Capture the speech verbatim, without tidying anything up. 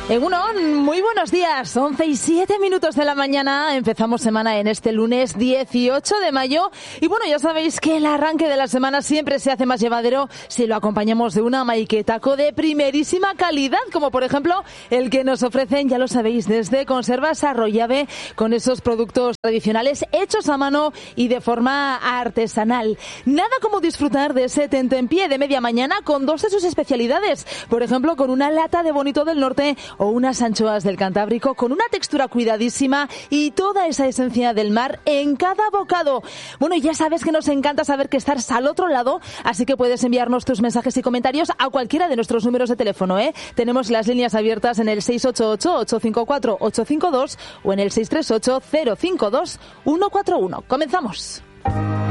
Egunon, muy buenos días, once y siete minutos de la mañana, empezamos semana en este lunes dieciocho de mayo y bueno, ya sabéis que el arranque de la semana siempre se hace más llevadero si lo acompañamos de una maiquetaco de primerísima calidad, como por ejemplo el que nos ofrecen, ya lo sabéis, desde Conservas Arroyave, con esos productos tradicionales hechos a mano y de forma artesanal. Nada como disfrutar de ese tentempié de media mañana con dos de sus especialidades, por ejemplo con una lata de bonito del norte o unas anchoas del Cantábrico con una textura cuidadísima y toda esa esencia del mar en cada bocado. Bueno, ya sabes que nos encanta saber que estás al otro lado, así que puedes enviarnos tus mensajes y comentarios a cualquiera de nuestros números de teléfono, ¿eh? Tenemos las líneas abiertas en el seis ocho ocho, ocho cinco cuatro, ocho cinco dos o en el seis tres ocho, cero cinco dos, uno cuatro uno. Comenzamos.